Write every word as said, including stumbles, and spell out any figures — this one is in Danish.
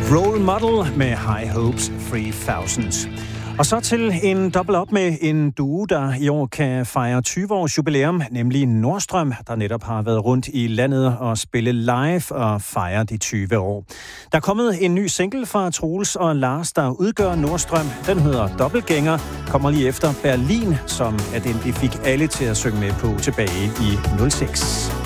Role Model med High Hopes tre tusind. Og så til en dobbelt op med en duo, der i år kan fejre tyve års jubilæum, nemlig Nordstrøm, der netop har været rundt i landet og spille live og fejre de tyve år. Der er kommet en ny single fra Troels og Lars, der udgør Nordstrøm. Den hedder Dobbeltgænger, kommer lige efter Berlin, som er den, de fik alle til at synge med på tilbage i nul seks.